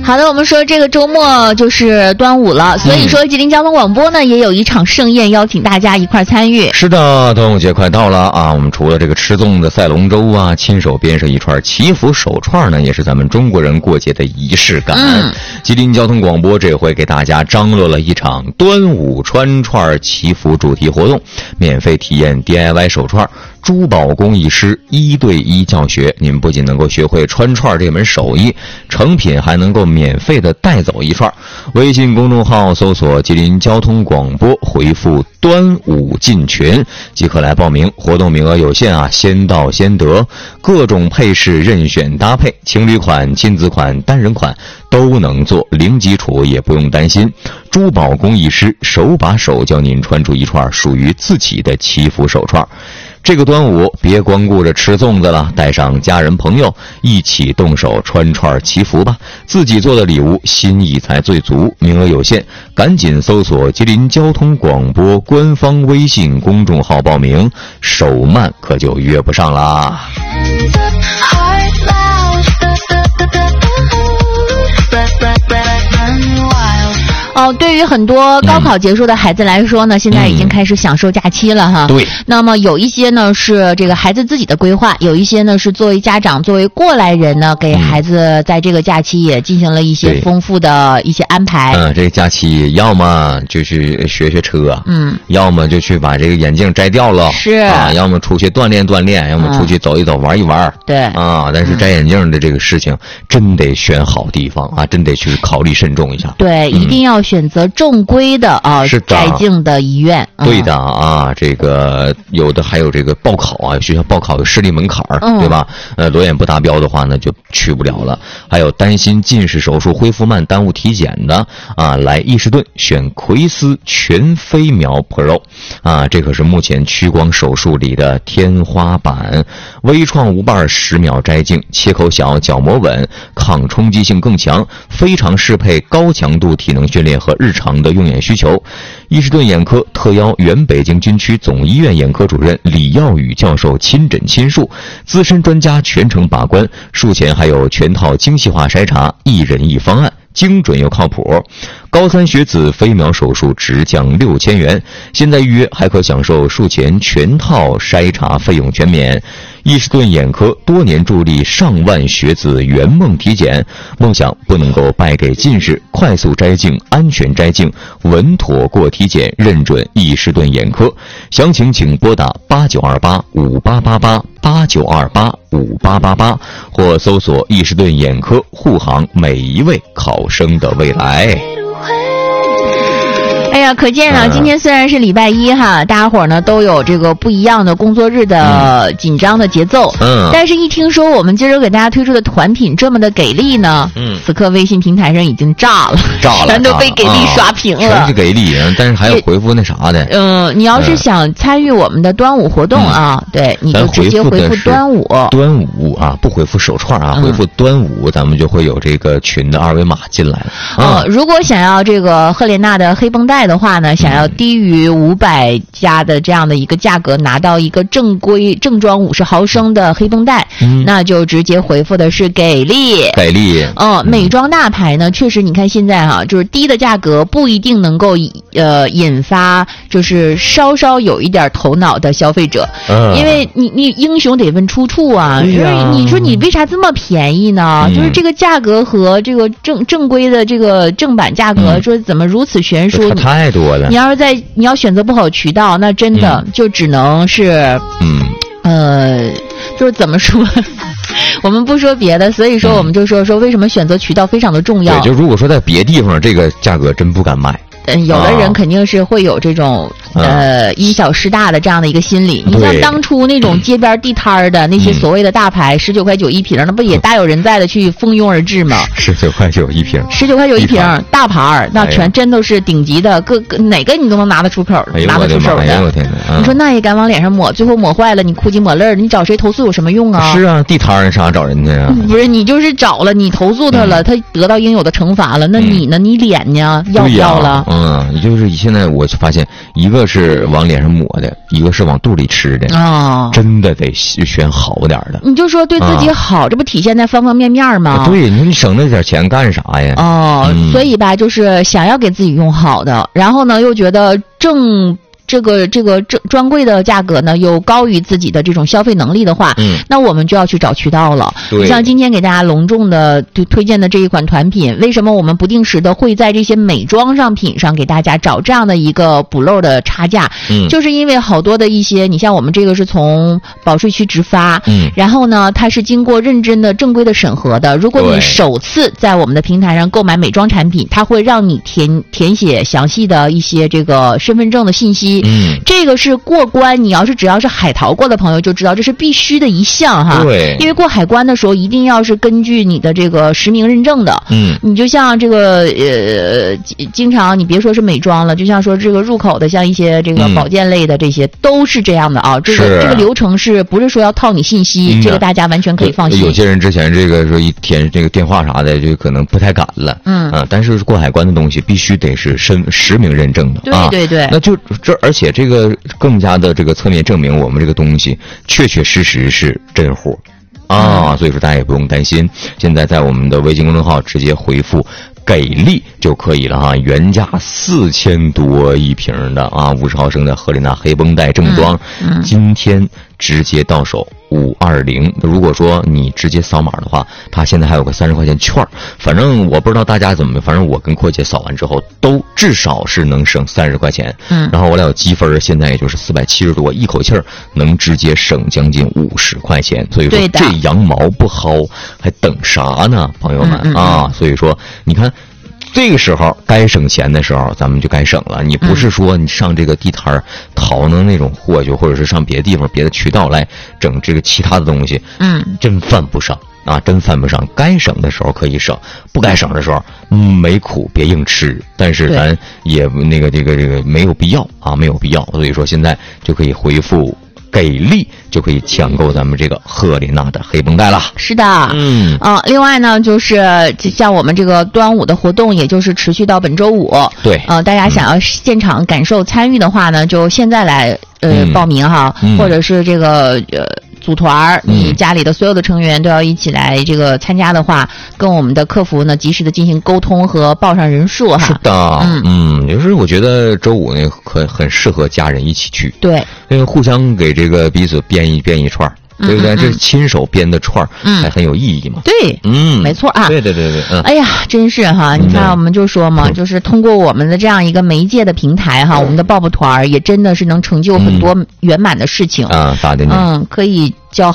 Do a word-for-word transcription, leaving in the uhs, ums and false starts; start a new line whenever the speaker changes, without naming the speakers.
好的，我们说这个周末就是端午了，所以说吉林交通广播呢也有一场盛宴，邀请大家一块参与。
是的，端午节快到了啊！我们除了这个吃粽子、赛龙舟啊，亲手编上一串祈福手串呢，也是咱们中国人过节的仪式感。嗯、吉林交通广播这回给大家张罗了一场端午穿串祈福主题活动，免费体验 D I Y 手串。珠宝工艺师一对一教学，你们不仅能够学会穿串这门手艺，成品还能够免费的带走一串。微信公众号搜索吉林交通广播，回复端午进群即可来报名，活动名额有限啊，先到先得。各种配饰任选搭配，情侣款、亲子款、单人款都能做，零基础也不用担心。珠宝工艺师手把手教您穿出一串属于自己的祈福手串。这个端午别光顾着吃粽子了，带上家人朋友一起动手穿串祈福吧，自己做的礼物心意才最足。名额有限，赶紧搜索吉林交通广播官方微信公众号报名，手慢可就约不上啦。
哦，对于很多高考结束的孩子来说呢，嗯、现在已经开始享受假期了哈。
对。
那么有一些呢是这个孩子自己的规划，有一些呢是作为家长、作为过来人呢，给孩子在这个假期也进行了一些丰富的一些安排。
嗯，这个假期要么就去学学车，嗯，要么就去把这个眼镜摘掉了，
是
啊，要么出去锻炼锻炼，要么出去走一走、嗯、玩一玩。
对。
啊，但是摘眼镜的这个事情，真得选好地方啊，真得去考虑慎重一下。
对，嗯、一定要选择正规的啊摘镜的医院。
嗯、对的啊，这个有的还有这个报考啊，学校报考有视力门槛儿，嗯、对吧？呃，裸眼不达标的话呢，就去不了了。还有担心近视手术恢复慢，耽误体检的啊，来伊士顿选奎斯全飞秒 Pro 啊，这可是目前屈光手术里的天花板。微创无瓣十秒摘镜，切口小，角膜稳，抗冲击性更强，非常适配高强度体能训练和日常的用眼需求。伊士顿眼科特邀原北京军区总医院眼科主任李耀宇教授亲诊亲述，资深专家全程把关，术前还有全套精细化筛查，一人一方案，精准又靠谱。高三学子飞秒手术直降六千元，现在预约还可享受术前全套筛查费用全免。伊士顿眼科多年助力上万学子圆梦体检，梦想不能够败给近视，快速摘镜，安全摘镜，稳妥过体检，认准伊士顿眼科。详情请拨打八九二八五八八八八九二八五八八八，或搜索伊士顿眼科，护航每一位考生的未来。
哎呀，可见啊，今天虽然是礼拜一哈，大家伙呢都有这个不一样的工作日的紧张的节奏，嗯，但是一听说我们今儿给大家推出的团品这么的给力呢，嗯，此刻微信平台上已经炸了，
炸了，
全都被给力刷屏了，
啊、全是给力，但是还要回复那啥的。
嗯、呃，你要是想参与我们的端午活动啊，嗯、对，你就直接回复端午，
端午啊，不回复手串啊，回复端午，咱们就会有这个群的二维码进来了。
哦、啊呃，如果想要这个赫莲娜的黑绷带的话呢，想要低于五百加的这样的一个价格拿到一个正规正装五十毫升的黑绷带，嗯、那就直接回复的是给力，
给力。
哦、呃，美妆大牌呢，确实你看现在哈、啊，就是低的价格不一定能够呃引发就是稍稍有一点头脑的消费者，嗯、因为你你英雄得问出处啊，就是你说你为啥这么便宜呢？嗯、就是这个价格和这个正正规的这个正版价格，嗯、说怎么如此悬殊？
太多了。
你要是在你要选择不好渠道，那真的就只能是，嗯，呃，就是怎么说，我们不说别的，所以说我们就说说为什么选择渠道非常的重要。
对，就如果说在别地方，这个价格真不敢卖。
嗯，有的人肯定是会有这种、啊、呃因小失大的这样的一个心理。你像当初那种街边地摊儿的那些所谓的大牌，十九块九一瓶，那不也大有人在的去蜂拥而至吗？
十九块九一瓶，
十九块九一瓶，大牌儿，那全真都是顶级的，各个哪个你都能拿得出口，
哎、
拿得出手的。
哎呦我天哪！啊、
你说那也敢往脸上抹，最后抹坏了，你哭唧抹泪儿，你找谁投诉有什么用啊？
是啊，地摊儿啥找人家啊？
不是，你就是找了，你投诉他了，嗯、他得到应有的惩罚了，那你呢？你脸呢？要不要了？
嗯，也就是现在我发现，一个是往脸上抹的，一个是往肚里吃的。
哦，
真的得选好点的。
你就说对自己好，啊、这不体现在方方面面吗？
啊、对，你省那点钱干啥呀？
哦、嗯，所以吧，就是想要给自己用好的，然后呢，又觉得正。这个这个专专柜的价格呢，又高于自己的这种消费能力的话，
嗯，
那我们就要去找渠道了。
对，
像今天给大家隆重的推推荐的这一款团品，为什么我们不定时的会在这些美妆商品上给大家找这样的一个补漏的差价？
嗯，
就是因为好多的一些，你像我们这个是从保税区直发，
嗯，
然后呢，它是经过认真的正规的审核的。如果你首次在我们的平台上购买美妆产品，它会让你填填写详细的一些这个身份证的信息，
嗯，
这个是过关，你要是只要是海淘过的朋友就知道这是必须的一项哈。
对，
因为过海关的时候一定要是根据你的这个实名认证的。
嗯，
你就像这个呃，经常你别说是美妆了，就像说这个入口的，像一些这个保健类的，这些、嗯、都是这样的啊。这个这个流程是不是说要套你信息？嗯、这个大家完全可以放心。
有些人之前这个说一填这个电话啥的，就可能不太敢了。
嗯
啊，但是过海关的东西必须得是身实名认证的。
对对对，
啊、那就这，而且这个更加的这个侧面证明我们这个东西确确实实是真货啊、嗯，所以说大家也不用担心。现在在我们的微信公众号直接回复给力就可以了哈，原价四千多一瓶的啊，五十毫升的赫丽娜黑绷带正装，
嗯嗯、
今天直接到手五二零。如果说你直接扫码的话，它现在还有个三十块钱券，反正我不知道大家怎么，反正我跟阔姐扫完之后都至少是能省三十块钱。
嗯，
然后我俩有积分，现在也就是四百七十多，一口气儿能直接省将近五十块钱。所以说这羊毛不薅，还等啥呢，朋友们、
嗯嗯、
啊？所以说你看。这个时候该省钱的时候咱们就该省了，你不是说你上这个地摊淘弄那种货去，或者是上别的地方别的渠道来整这个其他的东西，
嗯，
真犯不上啊，真犯不上。该省的时候可以省，不该省的时候，嗯，没苦别硬吃。但是咱也那个这个这个没有必要啊，没有必要。所以说现在就可以回复给力，就可以抢购咱们这个赫丽娜的黑绷带了。
是的，
嗯
啊、呃，另外呢，就是像我们这个端午的活动，也就是持续到本周五。
对，
呃，大家想要现场感受参与的话呢，就现在来呃、嗯、报名哈，
嗯、
或者是这个呃。组团，你家里的所有的成员都要一起来这个参加的话，跟我们的客服呢及时的进行沟通和报上人数哈。
是的，
嗯
嗯，就是我觉得周五呢很很适合家人一起去，
对，
因为互相给这个彼此编一编一串。对不对？
嗯嗯嗯
这亲手编的串儿，
嗯，
还很有意义嘛。
对，
嗯，
没错啊。
对对对对，嗯。
哎呀，真是哈！你看，我们就说嘛，嗯、就是通过我们的这样一个媒介的平台哈，嗯、我们的抱抱团儿也真的是能成就很多圆满的事情
啊，咋的呢？
嗯，可以教。